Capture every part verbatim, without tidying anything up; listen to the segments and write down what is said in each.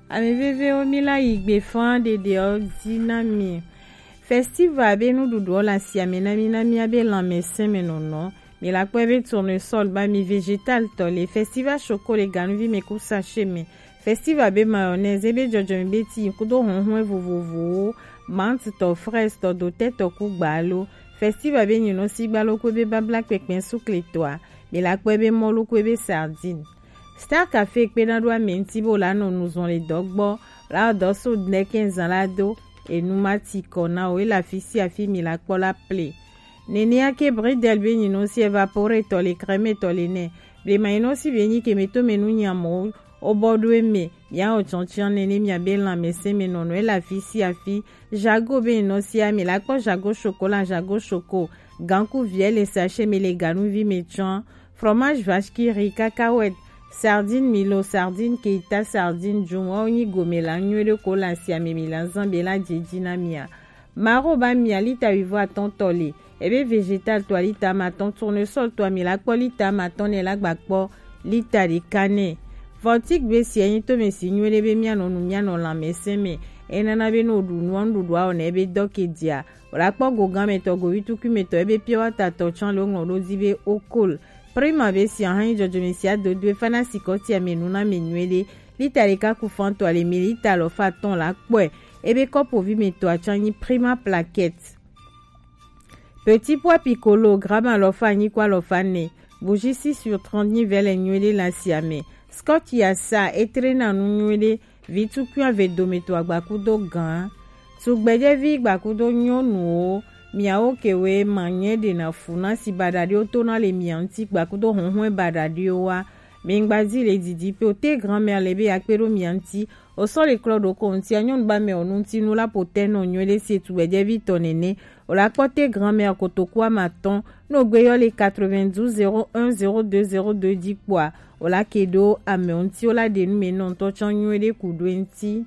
ameveve omila igbe fan de de ordinami festival be nu dudu la si amena mina mi abe la mesen menono mi la kwa be tournesol ba mi végétal to le festival chocolat ganu vi me ku sachet me festival be mayonnaise be jojo mi be ti kudo honhon vovovo mante to fraise to do tete ku gbalo festival be nyino si gbalo ko be babla pekpen soukle toa mi la kwa be molo ko be sardine Star Café pe na do menti bo la no nous on les dogbo la do so de quinze ans la do et nous mati kona o la fisi a fi mi la kwa la ple nene ake bridel be nyino si evapore to le crème to le ne be maino si be ni ke meto menu nyamo o bodo eme ya o chonchian nene mi abela me se me nono e la fisi a fi jago be no si a mi la kwa jago chocolat jago choco ganku viel et sachet me le ganu vi mechan fromage vache qui ri cacahuète sardine milo sardine keita sardine junwa oni gomela nywele kola si a memila zambela jejina mia maro ba mia lita vivo atontole ebe végétal toi lita maton tournesol toi mi la lita maton ne la gbakpo lita de kane vortique be si yin to me si nywele be mia no mia no la meseme enana be no du no ndu do a ebe dokedia la kpo gogan me to go wituku me to ebe pio ata to chan lo ngolo dibe okol prima be si han jojo me si ado dwe fana sikoti a menuna menwele lita le ka ku fanto ale milita lo faton la kpo ebe kopo vi me to a chanyi prima plaquette petit pois piccolo grama lo fa ni kwa lo fa ne bougie six sur trente nivelle nywele la siame scott ya sa etrena nu nywele vitu ku ave do me to agbakudo gan tu gbeje vi gbakudo nyonu miao kewe manye de na funa si badadio to na le mianti gbakudo honhon badadio wa mingbazi le didi pe o te grand-mère lebe akpero mianti o so le clodo konti anyon ba me onunti nu la poteno nywele si tu gbeje vi tonene o la pote grand-mère kotokwa maton no gbeyo le quatre-vingt-douze zéro un zéro deux zéro deux di kwa o la kedo ame onti o la denu menon to chan nywele kudwenti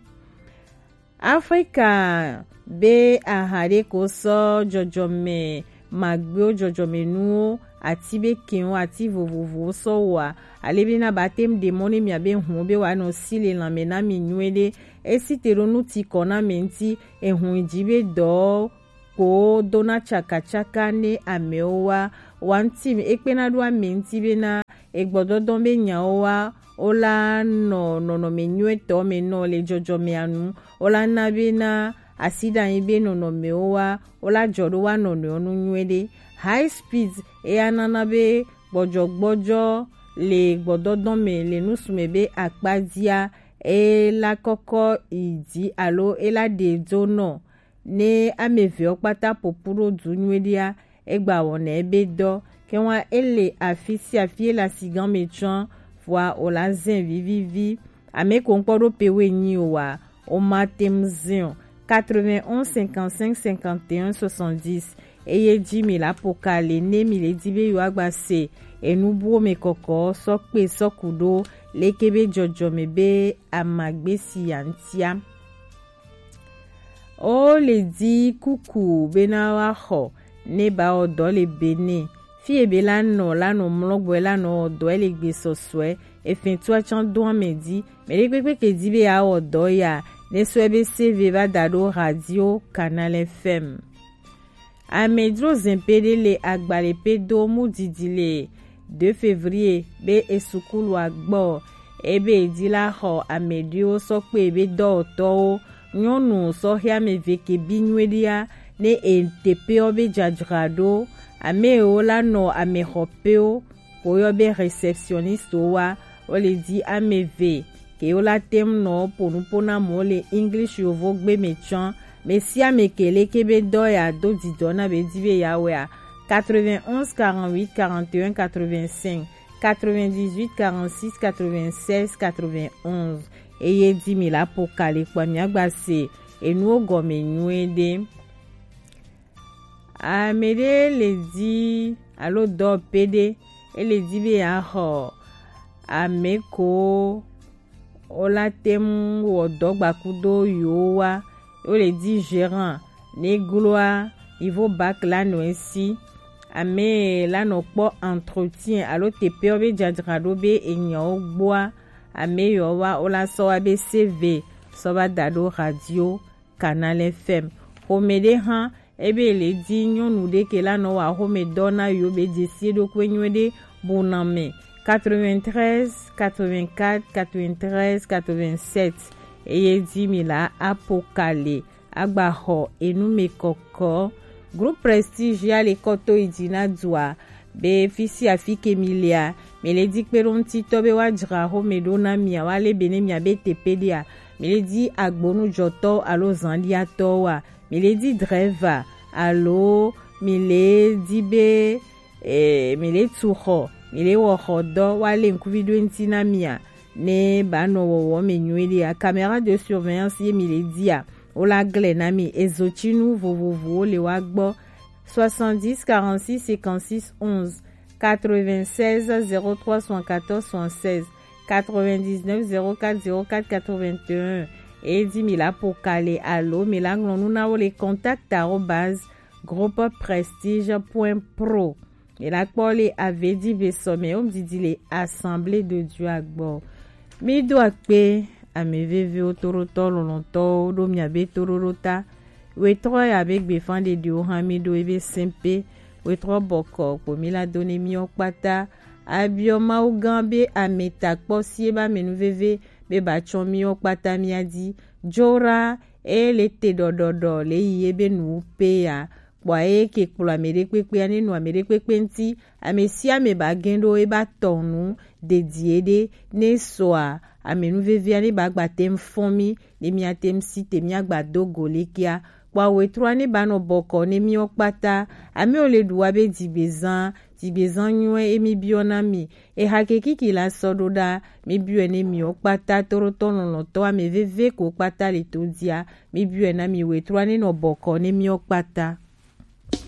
Africa be ahare ko so jojome magbe jojome nu ati be kin ati vovovo so wa alebi na batem de moni mi abe hun be wa no sile la mena mi nwele esitero nu ti kona menti ehun jibe do ko dona chaka chaka ne amewa wanti ekpena do menti be na egbododo be nyawa ola no no no me nweto me no le jojome anu ola na be na asida ibe no no meowa ola jodo wa no no nywele high speed e anana be gbojo gbojo le gbododon me le nusume be akpadia e la koko idi alo e la de dono ne ameve okpata popuro du nywele egba wona ebe do ke wa ele afisi afie la sigan mechan fois ola zen vivivi ame konporo pewe nyi owa o matemzion quatre-vingt-onze cinquante-cinq cinquante et un soixante-dix eye jimi la pokale ne mi le dibe yo agbase enubu me koko sokpe sokudo lekebe jojo me be amagbesi yantia o le di kuku benawa ho ne ba odo le bene fi ebe la no la no mlogbo la no odo ele gbe soswe efin tu a chan do amedi me le pepe ke dibe a odo ya ne swebe C V va dado radio Canal F M. A medro zempede le agbale pedo mudidile deux février be esukulu agbo ebe edila ho amedio so pe ebe do to nyonu so hia me veke binwedia ne entepe obe jadrado ame ola no ame hopeo koyo be réceptionniste wa o le di ameve ke o la tem no ponu pona mo le English yo vogbe mechan mais si amekele kebe do ya do di dona be dibe ya we quatre-vingt-onze quarante-huit quarante et un quatre-vingt-cinq quatre-vingt-dix-huit quarante-six quatre-vingt-seize quatre-vingt-onze eye di mi la pokale kwa mi agbase enu ogome nwede amede le di alo do pede ele dibe ya ho ameko ola tem wodo gbakudo yowa o le di gérant ne gloire ivo bac la no ensi ame la no po entretien alo te pe obe jadrado be enyo gboa ame yo wa ola so abe C V soba dado radio Canal F M home de han ebe le di nyonu de ke la no wa home dona yo be desi do kwenwede boname quatre-vingt-treize quatre-vingt-quatre quatre-vingt-treize quatre-vingt-sept eye di mi la apokale agbaho enu me koko groupe prestige ya le koto idina dua be fisi afike milia mele di peronti tobe wa jra home dona mi wale bene mi abe tepedia mele di agbonu joto alo zandia towa mele di driver alo mele di be eh, mele tuho mele wo hodo wale nkuvido ntina mia ne bano wo menyweli a caméra de surveillance ye mele dia ola glenami ezochinu vovovo le wagbo soixante-dix quarante-six cinquante-six onze quatre-vingt-seize zéro trois soixante-quatorze soixante-seize quatre-vingt-dix-neuf zéro quatre zéro quatre quatre-vingt-un et dix mille pour caler allo mélange nous na les contacts arobase groupe prestige point pro et la pole avait dit be sommet on dit les assemblées de Dieu agbo mi do akpe ame veve otoroto lolonto do mi abe tororota we trois avec be fan de Dieu hamido ebe sempe we trois boko ko mi la donné mi okpata abioma ugambe ameta kposie ba menu veve be ba chomi okpata mi adi jora e le te dododo le yebe nu pe ya kwa e ke kula mere pepe ani nu mere pepe nti amesia me ba gendo e ba tonu de diede ne soa amenu veve ani ba gbatem fomi le mi atem si te mi agbado golekia kwa we trois ni bano boko ne mi okpata ame ole duwa be dibezan dibezan nywe e mi bionami e hakeki ki la sododa mi bione mi okpata torotono no to ame veve ko okpata le todia mi biona mi we trois ni no boko ne mi okpata